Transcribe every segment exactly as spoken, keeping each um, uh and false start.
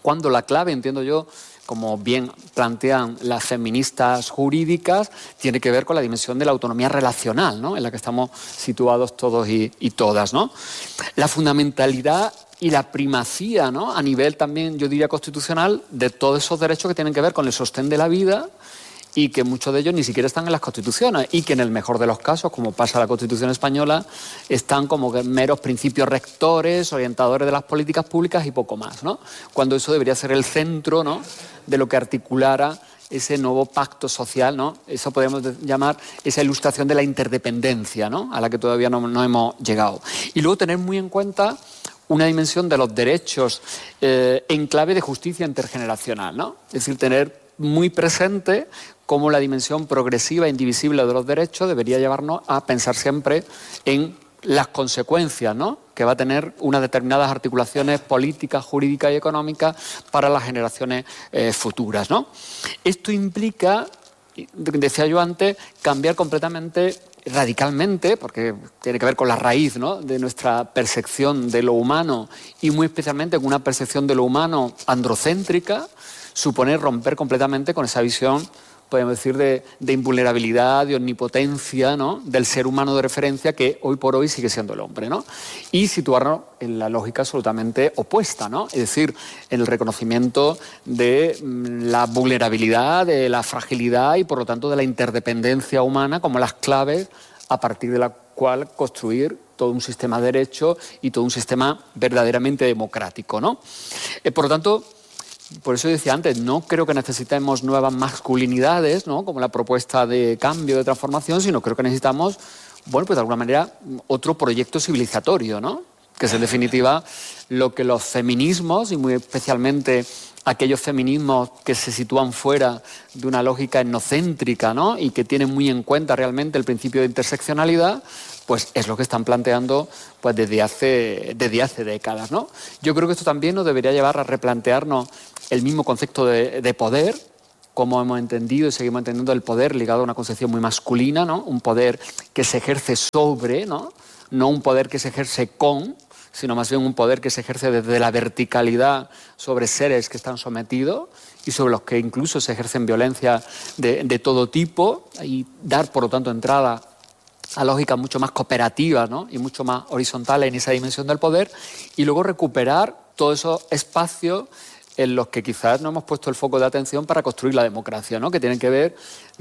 cuando la clave, entiendo yo, como bien plantean las feministas jurídicas, tiene que ver con la dimensión de la autonomía relacional, ¿no?, en la que estamos situados todos y, y todas, ¿no? La fundamentalidad y la primacía, ¿no?, a nivel también, yo diría, constitucional, de todos esos derechos que tienen que ver con el sostén de la vida y que muchos de ellos ni siquiera están en las constituciones y que en el mejor de los casos, como pasa en la Constitución española, están como meros principios rectores, orientadores de las políticas públicas y poco más, ¿no? Cuando eso debería ser el centro, ¿no?, de lo que articulara ese nuevo pacto social, ¿no? Eso podemos llamar esa ilustración de la interdependencia, ¿no?, a la que todavía no, no hemos llegado. Y luego tener muy en cuenta una dimensión de los derechos eh, en clave de justicia intergeneracional, ¿no? Es decir, tener muy presente cómo la dimensión progresiva e indivisible de los derechos debería llevarnos a pensar siempre en las consecuencias, ¿no?, que va a tener unas determinadas articulaciones políticas, jurídicas y económicas para las generaciones eh, futuras, ¿no? Esto implica, decía yo antes, cambiar completamente, radicalmente, porque tiene que ver con la raíz, ¿no?, de nuestra percepción de lo humano y muy especialmente con una percepción de lo humano androcéntrica, suponer romper completamente con esa visión, podemos decir, de, de invulnerabilidad, de omnipotencia, ¿no?, del ser humano de referencia que hoy por hoy sigue siendo el hombre, ¿no? Y situarnos en la lógica absolutamente opuesta, ¿no? Es decir, en el reconocimiento de la vulnerabilidad, de la fragilidad y por lo tanto de la interdependencia humana como las claves a partir de la cual construir todo un sistema de derecho y todo un sistema verdaderamente democrático, ¿no? Eh, por lo tanto, por eso decía antes, no creo que necesitemos nuevas masculinidades, ¿no?, como la propuesta de cambio, de transformación, sino creo que necesitamos, bueno, pues de alguna manera, otro proyecto civilizatorio, ¿no?, que es en definitiva lo que los feminismos, y muy especialmente aquellos feminismos que se sitúan fuera de una lógica etnocéntrica, ¿no?, y que tienen muy en cuenta realmente el principio de interseccionalidad, pues es lo que están planteando pues desde hace, desde hace décadas, ¿no? Yo creo que esto también nos debería llevar a replantearnos el mismo concepto de, de poder, como hemos entendido y seguimos entendiendo el poder ligado a una concepción muy masculina, ¿no? Un poder que se ejerce sobre, ¿no? No un poder que se ejerce con, sino más bien un poder que se ejerce desde la verticalidad sobre seres que están sometidos y sobre los que incluso se ejercen violencia de, de todo tipo, y dar, por lo tanto, entrada a lógicas mucho más cooperativas, ¿no?, y mucho más horizontales en esa dimensión del poder, y luego recuperar todos esos espacios en los que quizás no hemos puesto el foco de atención para construir la democracia, ¿no?, que tienen que ver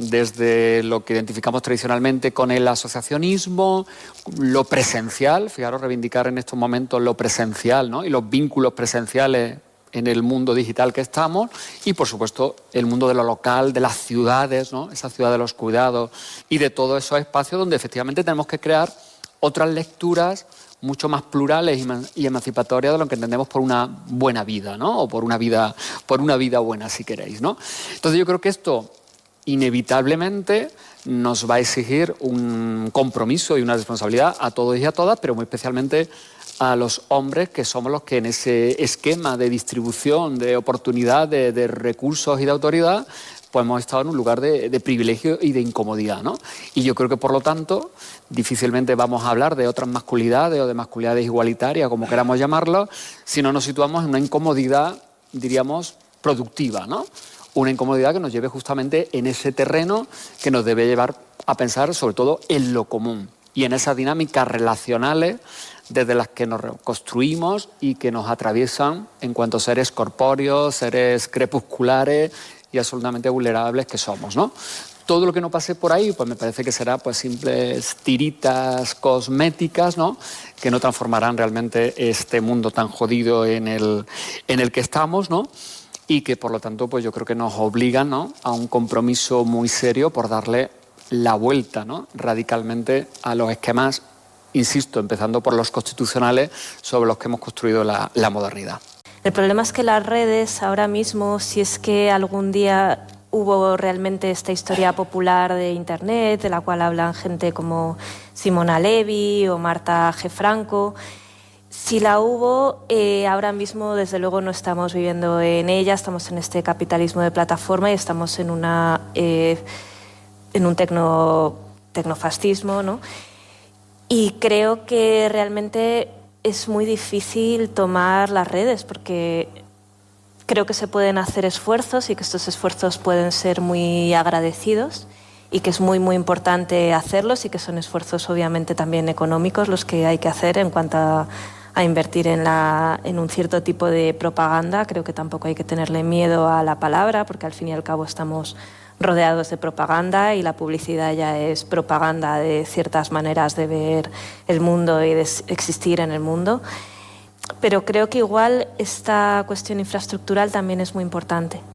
desde lo que identificamos tradicionalmente con el asociacionismo, lo presencial, fijaros, reivindicar en estos momentos lo presencial, ¿no?, y los vínculos presenciales en el mundo digital que estamos, y por supuesto el mundo de lo local, de las ciudades, ¿no?, esa ciudad de los cuidados y de todos esos espacios donde efectivamente tenemos que crear otras lecturas mucho más plurales y emancipatorias de lo que entendemos por una buena vida, ¿no?, o por una vida, por una vida buena, si queréis, ¿no? Entonces yo creo que esto inevitablemente nos va a exigir un compromiso y una responsabilidad a todos y a todas, pero muy especialmente a los hombres, que somos los que en ese esquema de distribución de oportunidades, de recursos y de autoridad, pues hemos estado en un lugar de, de privilegio y de incomodidad, ¿no? Y yo creo que, por lo tanto, difícilmente vamos a hablar de otras masculinidades o de masculinidades igualitarias, como queramos llamarlo, si no nos situamos en una incomodidad, diríamos, productiva, ¿no? Una incomodidad que nos lleve justamente en ese terreno que nos debe llevar a pensar sobre todo en lo común y en esas dinámicas relacionales desde las que nos construimos y que nos atraviesan en cuanto a seres corpóreos, seres crepusculares y absolutamente vulnerables que somos, ¿no? Todo lo que no pase por ahí, pues me parece que será pues simples tiritas cosméticas, ¿no?, que no transformarán realmente este mundo tan jodido en el, en el que estamos, ¿no?, y que por lo tanto pues yo creo que nos obligan, ¿no?, a un compromiso muy serio por darle la vuelta, ¿no?, radicalmente a los esquemas, insisto, empezando por los constitucionales sobre los que hemos construido la, la modernidad. El problema es que las redes ahora mismo, si es que algún día hubo realmente esta historia popular de Internet, de la cual hablan gente como Simona Levi o Marta G. Franco, si la hubo, eh, ahora mismo desde luego no estamos viviendo en ella, estamos en este capitalismo de plataforma y estamos en, una, eh, en un tecno, tecnofascismo, ¿no? Y creo que realmente es muy difícil tomar las redes porque creo que se pueden hacer esfuerzos y que estos esfuerzos pueden ser muy agradecidos y que es muy, muy importante hacerlos y que son esfuerzos obviamente también económicos los que hay que hacer en cuanto a, a invertir en, la, en un cierto tipo de propaganda. Creo que tampoco hay que tenerle miedo a la palabra porque al fin y al cabo estamos rodeados de propaganda y la publicidad ya es propaganda de ciertas maneras de ver el mundo y de existir en el mundo. Pero creo que igual esta cuestión infraestructural también es muy importante